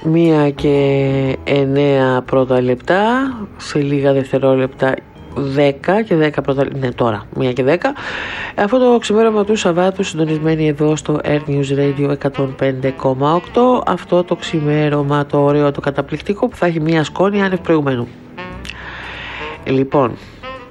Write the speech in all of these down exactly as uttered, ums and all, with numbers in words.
Μία και εννέα πρώτα λεπτά, σε λίγα δευτερόλεπτα δέκα και δέκα πρώτα λεπτά, ναι τώρα, μία και δέκα. Αυτό το ξημέρωμα του Σαββάτου συντονισμένοι εδώ στο Air News Radio εκατόν πέντε κόμμα οκτώ. Αυτό το ξημέρωμα το ωραίο, το καταπληκτικό που θα έχει μία σκόνη άνευ προηγουμένου. Λοιπόν,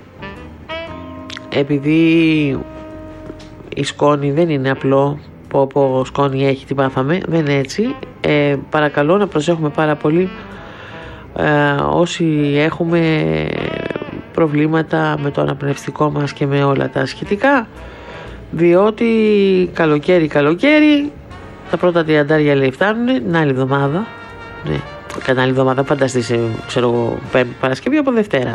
επειδή η σκόνη δεν είναι απλό, πω πω σκόνη έχει, τι πάθαμε, δεν είναι έτσι. ε, παρακαλώ να προσέχουμε πάρα πολύ ε, όσοι έχουμε προβλήματα με το αναπνευστικό μας και με όλα τα σχετικά, διότι καλοκαίρι καλοκαίρι τα πρώτα τριαντάρια λέει φτάνουν, την άλλη εβδομάδα, ναι, κατά άλλη εβδομάδα φανταστείς, ξέρω εγώ, Πέμπτη Παρασκευή από Δευτέρα,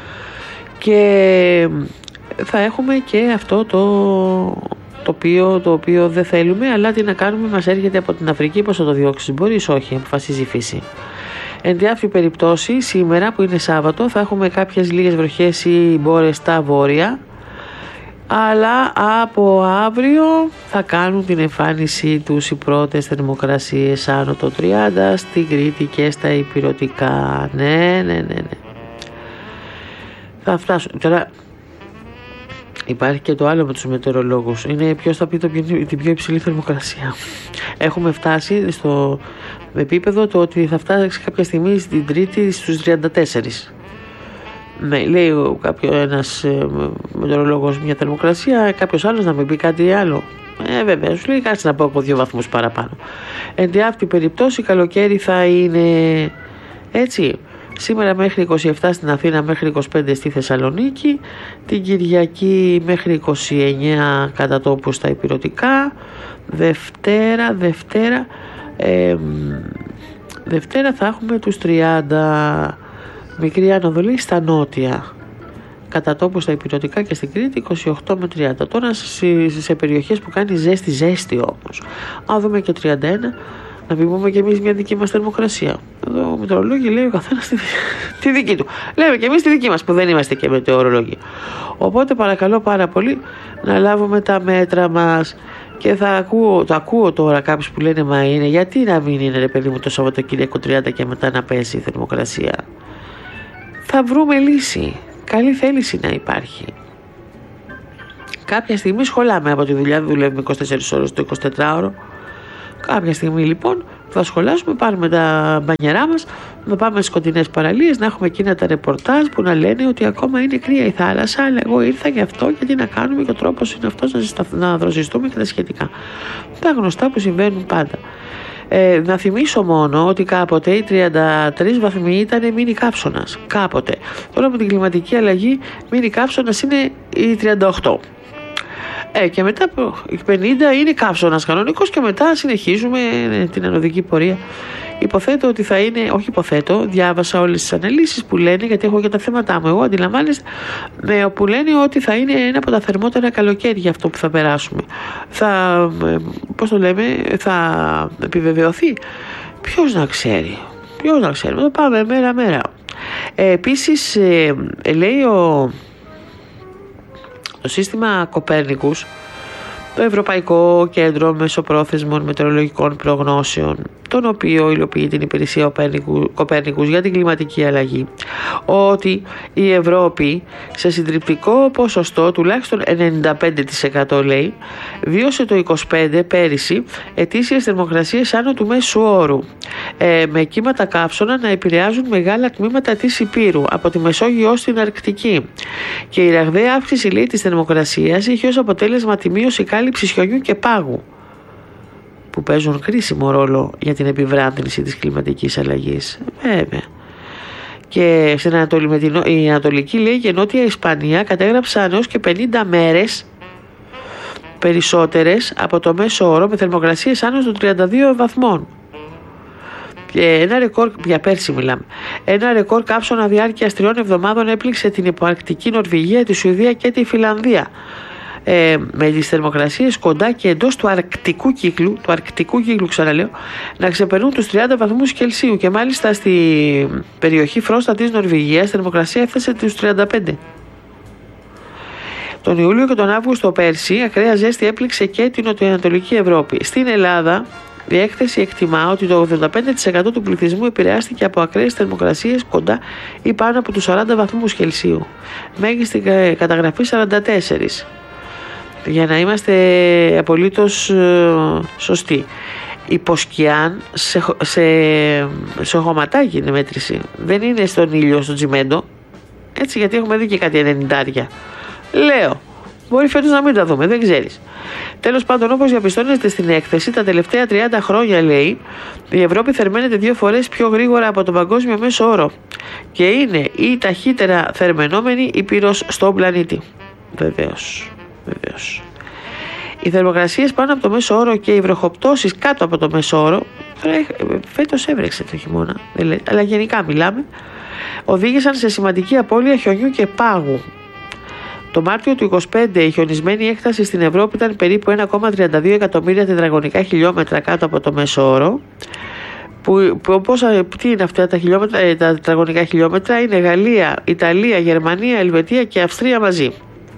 και θα έχουμε και αυτό το τοπίο το οποίο δεν θέλουμε, αλλά τι να κάνουμε, μας έρχεται από την Αφρική. Πώς θα το διώξεις, μπορείς? Όχι, αποφασίζει η φύση. Εν διάφορη περιπτώσει, σήμερα που είναι Σάββατο θα έχουμε κάποιες λίγες βροχές ή μπόρες στα βόρεια, αλλά από αύριο θα κάνουν την εμφάνισή τους οι πρώτες θερμοκρασίες άνω το τριάντα στην Κρήτη και στα Ηπειρωτικά. Ναι, ναι, ναι, ναι. Θα φτάσουν. Τώρα υπάρχει και το άλλο με τους μετεωρολόγους. Είναι ποιος θα πει το, την πιο υψηλή θερμοκρασία. Έχουμε φτάσει στο επίπεδο το ότι θα φτάσει κάποια στιγμή στην Τρίτη στους τριάντα τέσσερα. Ναι, λέει κάποιο, ένας ε, μετεωρολόγος μια θερμοκρασία, κάποιος άλλος να μην πει κάτι άλλο. Ε, βέβαια, σου λέει κάτσε να πω από δύο βαθμούς παραπάνω. Εν τη αυτή περιπτώσει, καλοκαίρι θα είναι έτσι. Σήμερα μέχρι είκοσι επτά στην Αθήνα, μέχρι είκοσι πέντε στη Θεσσαλονίκη, την Κυριακή μέχρι είκοσι εννέα κατά τόπου στα Ηπειρωτικά, Δευτέρα, Δευτέρα, ε, Δευτέρα θα έχουμε τους τριάντα, μικρή αναδολή στα νότια, κατά τόπου στα Ηπειρωτικά και στην Κρήτη είκοσι οκτώ με τριάντα. Τώρα σε, σε περιοχές που κάνει ζέστη, ζέστη όμως, αν δούμε και τριάντα ένα, να πούμε και εμείς μια δική μας θερμοκρασία. Εδώ ο μετεωρολόγοι λέει ο καθένας τη, τη δική του. Λέμε και εμείς τη δική μας που δεν είμαστε και μετεωρολόγοι. Οπότε παρακαλώ πάρα πολύ να λάβουμε τα μέτρα μας. Και θα ακούω, το ακούω τώρα κάποιους που λένε μα είναι, γιατί να μην είναι ρε παιδί μου το Σαββατοκύριακο τριάντα και μετά να πέσει η θερμοκρασία. Θα βρούμε λύση. Καλή θέληση να υπάρχει. Κάποια στιγμή σχολάμε από τη δουλειά, δουλεύουμε είκοσι τέσσερις ώρες το εικοσιτετράωρο. Κάποια στιγμή λοιπόν θα σχολάσουμε, πάρουμε τα μπανιερά μας, να πάμε στις σκοτεινές παραλίες, να έχουμε εκείνα τα ρεπορτάζ που να λένε ότι ακόμα είναι κρύα η θάλασσα, αλλά εγώ ήρθα γι' αυτό, γιατί να κάνουμε και ο τρόπος είναι αυτός να, ζηστα... να δροσιστούμε και τα σχετικά. Τα γνωστά που συμβαίνουν πάντα. Ε, να θυμίσω μόνο ότι κάποτε οι τριάντα τρεις βαθμοί ήταν μίνι κάψονας. Κάποτε. Τώρα με την κλιματική αλλαγή μίνι κάψονας είναι οι τριάντα οκτώ. Ε, και μετά από πενήντα είναι καύσωνας κανονικός και μετά συνεχίζουμε την ανωδική πορεία. Υποθέτω ότι θα είναι, όχι υποθέτω, διάβασα όλες τις αναλύσεις που λένε, γιατί έχω και τα θέματα μου εγώ, αντιλαμβάνεστε, που λένε ότι θα είναι ένα από τα θερμότερα καλοκαίρια αυτό που θα περάσουμε. Θα, πώς το λέμε, θα επιβεβαιωθεί. Ποιος να ξέρει, ποιος να ξέρει, το πάμε μέρα μέρα. Ε, επίσης, ε, λέει ο... Το σύστημα Κοπέρνικους, το Ευρωπαϊκό Κέντρο Μεσοπρόθεσμων Μετεωρολογικών Προγνώσεων, τον οποίο υλοποιεί την υπηρεσία Κοπέρνικους για την κλιματική αλλαγή, ότι η Ευρώπη σε συντριπτικό ποσοστό, τουλάχιστον ενενήντα πέντε τοις εκατό λέει, βίωσε το είκοσι πέντε πέρυσι ετήσιες θερμοκρασίες άνω του μέσου όρου, ε, με κύματα καύσωνα να επηρεάζουν μεγάλα τμήματα της Υπήρου, από τη Μεσόγειο ως την Αρκτική. Και η ραγδαία αύξηση λέει της θερμοκρασίας είχε ως αποτέλεσμα τη μείωση κάλυψης χιονιού και πάγου, που παίζουν κρίσιμο ρόλο για την επιβράδυνση της κλιματικής αλλαγής. Βέβαια. Και στην Ανατολή, με την, η Ανατολική λέει και Νότια Ισπανία κατέγραψαν έως και πενήντα μέρες περισσότερες από το μέσο όρο, με θερμοκρασίες άνω των τριάντα δύο βαθμών. Και ένα ρεκόρ, για πέρσι μιλάμε, ένα ρεκόρ καύσωνα διάρκειας τριών εβδομάδων έπληξε την υποαρκτική Νορβηγία, τη Σουηδία και τη Φιλανδία. Ε, με τις θερμοκρασίες κοντά και εντός του αρκτικού κύκλου, του αρκτικού κύκλου ξαναλέω, να ξεπερνούν τους τριάντα βαθμούς Κελσίου, και μάλιστα στη περιοχή Φρόστα της Νορβηγίας η θερμοκρασία έφτασε τους τριάντα πέντε. Τον Ιούλιο και τον Αύγουστο πέρσι ακραία ζέστη έπληξε και την νοτιοανατολική Ευρώπη. Στην Ελλάδα Η έκθεση εκτιμά ότι το ογδόντα πέντε τοις εκατό του πληθυσμού επηρεάστηκε από ακραίες θερμοκρασίες κοντά ή πάνω από τους σαράντα βαθμούς Κελσίου. Μέγιστη καταγραφή σαράντα τέσσερα. Για να είμαστε απολύτως σωστοί. Υποσκιάν σε, σε, σε χωματάκι είναι μέτρηση. Δεν είναι στον ήλιο, στο τσιμέντο. Έτσι, γιατί έχουμε δει και κάτι ενενηντάρια. Λέω, μπορεί φέτος να μην τα δούμε, δεν ξέρεις. Τέλος πάντων, όπως διαπιστώνεται στην έκθεση, τα τελευταία τριάντα χρόνια, λέει, η Ευρώπη θερμαίνεται δύο φορές πιο γρήγορα από τον παγκόσμιο μέσο όρο και είναι η ταχύτερα θερμαινόμενη ήπειρος στον πλανήτη. Βεβαίως, βεβαίως. Οι θερμοκρασίες πάνω από το μέσο όρο και οι βροχοπτώσεις κάτω από το μέσο όρο, φέτος έβρεξε το χειμώνα, αλλά γενικά μιλάμε, οδήγησαν σε σημαντική απώλεια χιονιού και πάγου. Το Μάρτιο του είκοσι πέντε η χιονισμένη έκταση στην Ευρώπη ήταν περίπου ένα κόμμα τριάντα δύο εκατομμύρια τετραγωνικά χιλιόμετρα κάτω από το μέσο όρο. Που, που, πώς, τι είναι αυτά τα, χιλιόμετρα, ε, τα τετραγωνικά χιλιόμετρα? Είναι Γαλλία, Ιταλία, Γερμανία, Ελβετία και Αυστρία μαζί.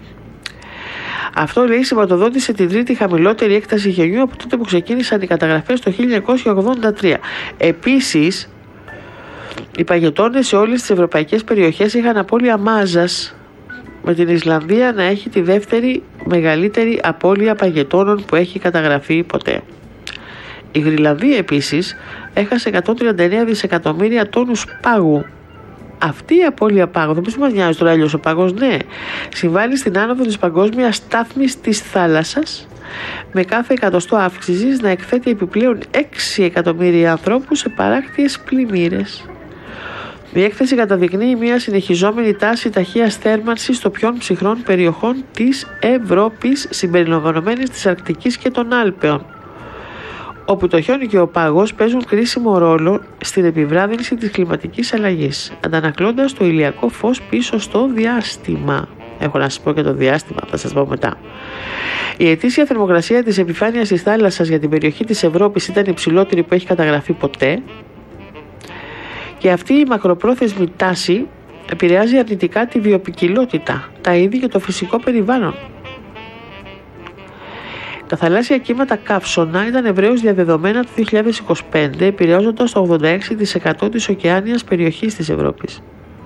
Αυτό, λέει, σηματοδότησε την τρίτη χαμηλότερη έκταση χιονιού από τότε που ξεκίνησαν οι καταγραφές το χίλια εννιακόσια ογδόντα τρία. Επίσης, οι παγετώνες σε όλες τις ευρωπαϊκές περιοχές είχαν απώλεια μάζας, με την Ισλανδία να έχει τη δεύτερη μεγαλύτερη απώλεια παγετώνων που έχει καταγραφεί ποτέ. Η Γρυλανδία επίσης έχασε εκατόν τριάντα εννέα δισεκατομμύρια τόνους πάγου. Αυτή η απώλεια πάγου, θα πεις μας νοιάζει τώρα αλλιώς ο πάγος? Ναι, συμβάλλει στην άνοδο της παγκόσμιας στάθμης της θάλασσας, με κάθε εκατοστό αύξησης να εκθέτει επιπλέον έξι εκατομμύρια ανθρώπους σε παράκτιες πλημμύρες. Η έκθεση καταδεικνύει μια συνεχιζόμενη τάση ταχείας θέρμανσης των πιο ψυχρών περιοχών της Ευρώπης, συμπεριλαμβανομένης της Αρκτικής και των Άλπαιων, όπου το χιόνι και ο πάγος παίζουν κρίσιμο ρόλο στην επιβράδυνση της κλιματικής αλλαγής, αντανακλώντας το ηλιακό φως πίσω στο διάστημα. Έχω να σας πω και το διάστημα, θα σας πω μετά. Η ετήσια θερμοκρασία της επιφάνειας της θάλασσας για την περιοχή της Ευρώπης ήταν η υψηλότερη που έχει καταγραφεί ποτέ, και αυτή η μακροπρόθεσμη τάση επηρεάζει αρνητικά τη βιοποικιλότητα, τα είδη και το φυσικό περιβάλλον. Τα θαλάσσια κύματα καύσωνα ήταν ευρέως διαδεδομένα το δύο χιλιάδες είκοσι πέντε, επηρεάζοντας το ογδόντα έξι τοις εκατό της ωκεάνιας περιοχής της Ευρώπης.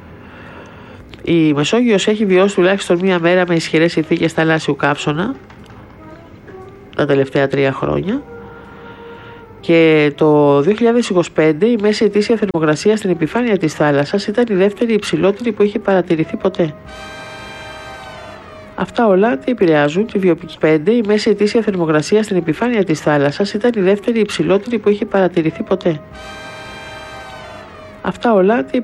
Η Μεσόγειος έχει βιώσει τουλάχιστον μία μέρα με ισχυρές συνθήκες θαλάσσιου καύσωνα τα τελευταία τρία χρόνια. Και το δύο χιλιάδες είκοσι πέντε η μέση ετήσια θερμοκρασία στην επιφάνεια της θάλασσας ήταν η δεύτερη υψηλότερη που είχε παρατηρηθεί ποτέ. Αυτά όλα τι επηρεάζουν τη βιοποικιλότητα? Η μέση ετήσια θερμοκρασία στην επιφάνεια της θάλασσας ήταν η δεύτερη υψηλότερη που είχε παρατηρηθεί ποτέ. Αυτά όλα τι